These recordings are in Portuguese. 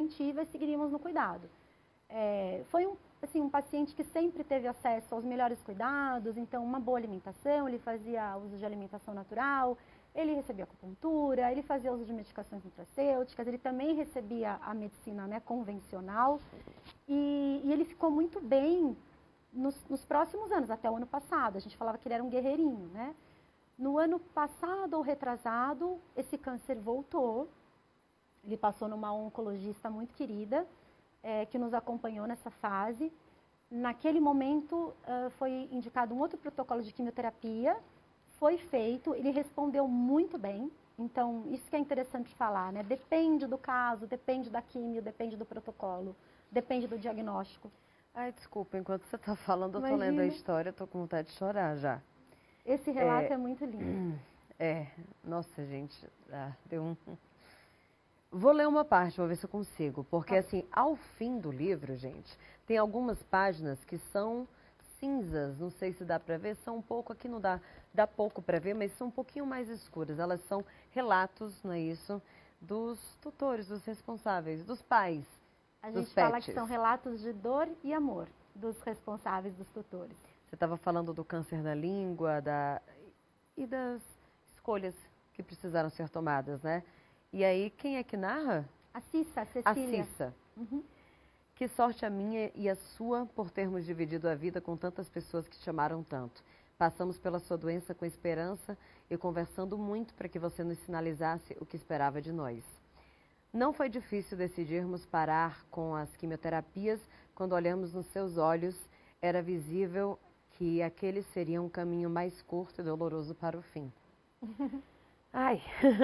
preventiva e seguiríamos no cuidado. Foi um paciente que sempre teve acesso aos melhores cuidados, então uma boa alimentação, ele fazia uso de alimentação natural, ele recebia acupuntura, ele fazia uso de medicações nutracêuticas, ele também recebia a medicina, né, convencional e ele ficou muito bem nos próximos anos, até o ano passado. A gente falava que ele era um guerreirinho, né? No ano passado ou retrasado, esse câncer voltou, ele passou numa oncologista muito querida, que nos acompanhou nessa fase. Naquele momento, foi indicado um outro protocolo de quimioterapia, foi feito, ele respondeu muito bem. Então, isso que é interessante falar, né? Depende do caso, depende da quimio, depende do protocolo, depende do diagnóstico. Ai, desculpa, enquanto você está falando, eu estou lendo a história, estou com vontade de chorar já. Esse relato é muito lindo. Nossa, gente, deu um... Vou ler uma parte, vou ver se eu consigo, porque assim, ao fim do livro, gente, tem algumas páginas que são cinzas, não sei se dá para ver, são um pouco, aqui não dá pouco para ver, mas são um pouquinho mais escuras. Elas são relatos, não é isso, dos tutores, dos responsáveis, dos pais, a gente fala que são relatos de dor e amor dos responsáveis, dos tutores. Você estava falando do câncer na língua e das escolhas que precisaram ser tomadas, né? E aí, quem é que narra? A Cecília. A Cissa. Uhum. Que sorte a minha e a sua por termos dividido a vida com tantas pessoas que te amaram tanto. Passamos pela sua doença com esperança e conversando muito para que você nos sinalizasse o que esperava de nós. Não foi difícil decidirmos parar com as quimioterapias. Quando olhamos nos seus olhos, era visível que aquele seria um caminho mais curto e doloroso para o fim. Ai...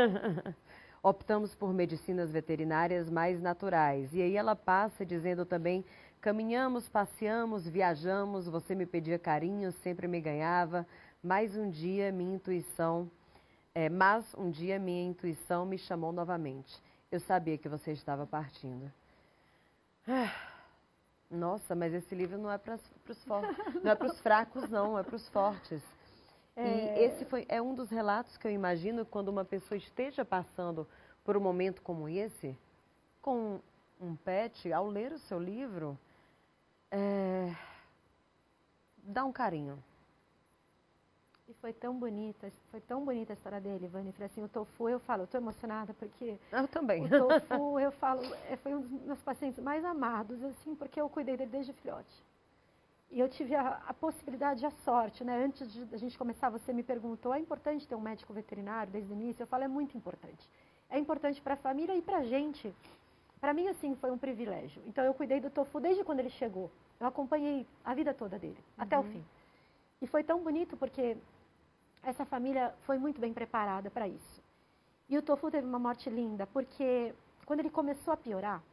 Optamos por medicinas veterinárias mais naturais. E aí ela passa dizendo também, caminhamos, passeamos, viajamos, você me pedia carinho, sempre me ganhava, mas um dia minha intuição me chamou novamente. Eu sabia que você estava partindo. Nossa, mas esse livro não é para os fortes, não é para os fracos, não, é para os fortes. E esse é um dos relatos que eu imagino quando uma pessoa esteja passando por um momento como esse, com um pet, ao ler o seu livro, dá um carinho. E foi tão bonita a história dele, Vânia. Assim, o Tofu, eu estou emocionada porque... Eu também. O Tofu, eu falo, foi um dos meus pacientes mais amados, assim, porque eu cuidei dele desde filhote. E eu tive a possibilidade, a sorte, né? Antes de a gente começar, você me perguntou, é importante ter um médico veterinário desde o início? Eu falo, é muito importante. É importante para a família e para a gente. Para mim, assim, foi um privilégio. Então, eu cuidei do Tofu desde quando ele chegou. Eu acompanhei a vida toda dele, até o fim. E foi tão bonito porque essa família foi muito bem preparada para isso. E o Tofu teve uma morte linda, porque quando ele começou a piorar,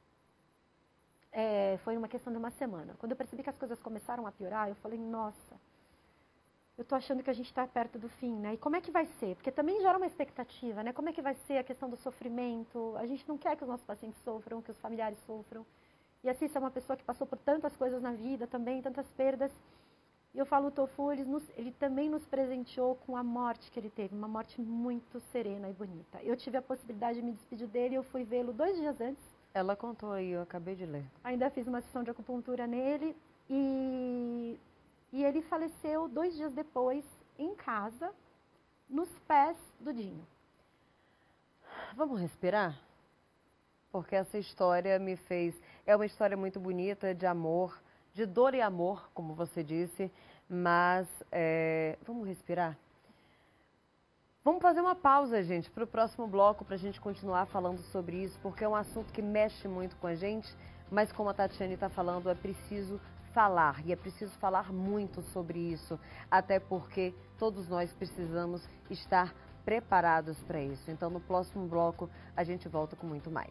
foi uma questão de uma semana. Quando eu percebi que as coisas começaram a piorar, eu falei, nossa, eu tô achando que a gente está perto do fim, né? E como é que vai ser? Porque também gera uma expectativa, né? Como é que vai ser a questão do sofrimento? A gente não quer que os nossos pacientes sofram, que os familiares sofram. E a Cissa é uma pessoa que passou por tantas coisas na vida também, tantas perdas. E eu falo, o Tofu, ele também nos presenteou com a morte que ele teve, uma morte muito serena e bonita. Eu tive a possibilidade de me despedir dele, eu fui vê-lo 2 dias antes. Ela contou aí, eu acabei de ler. Ainda fiz uma sessão de acupuntura nele e ele faleceu 2 dias depois, em casa, nos pés do Dinho. Vamos respirar? Porque essa história me fez... É uma história muito bonita de amor, de dor e amor, como você disse, mas vamos respirar? Vamos fazer uma pausa, gente, para o próximo bloco, para a gente continuar falando sobre isso, porque é um assunto que mexe muito com a gente, mas como a Tatiane está falando, é preciso falar, e é preciso falar muito sobre isso, até porque todos nós precisamos estar preparados para isso. Então, no próximo bloco, a gente volta com muito mais.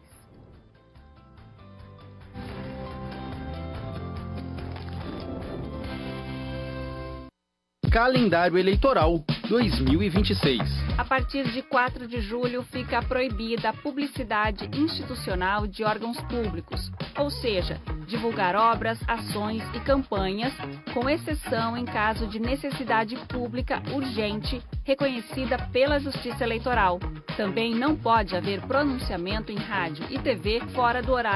Calendário Eleitoral 2026. A partir de 4 de julho fica proibida a publicidade institucional de órgãos públicos, ou seja, divulgar obras, ações e campanhas, com exceção em caso de necessidade pública urgente reconhecida pela Justiça Eleitoral. Também não pode haver pronunciamento em rádio e TV fora do horário